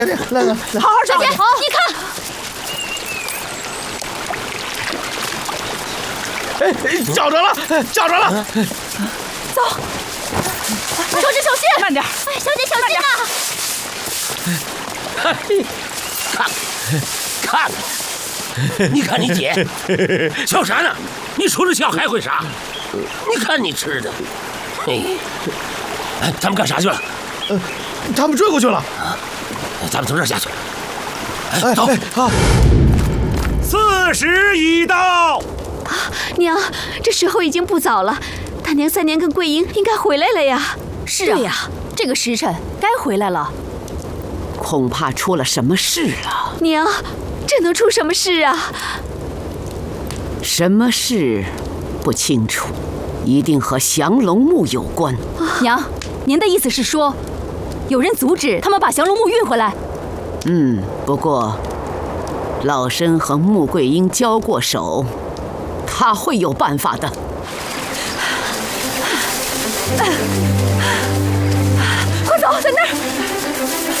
来， 好好找。 姐，你看， 哎，找着了！ 走，小姐小心， 慢点。 哎，小姐小心呐！ 看，你看你姐，笑啥呢？你除了笑还会啥？你看你吃的，他们干啥去了？ 他们追过去了。 咱们从这儿下去。 走。好。 40已到。 娘，这时候已经不早了，大娘、三娘跟桂英应该回来了呀。 是啊，对呀，这个时辰该回来了。 恐怕出了什么事了。 娘，这能出什么事啊？ 什么事不清楚，一定和降龙木有关。 娘，您的意思是说，有人阻止他们把降龙木运回来？ 不过老身和穆桂英交过手，他会有办法的。 快走，在那儿！